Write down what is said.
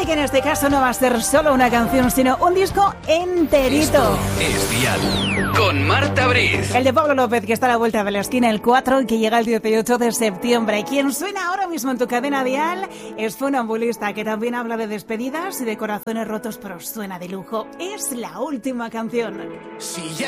que en este caso no va a ser solo una canción, sino un disco enterito. Esto es Dial, con Marta Briz. El de Pablo López, que está a la vuelta de la esquina, el 4, y que llega el 18 de septiembre. Quien suena ahora mismo en tu cadena Dial es Funambulista, que también habla de despedidas y de corazones rotos, pero suena de lujo. Es la última canción. Si ya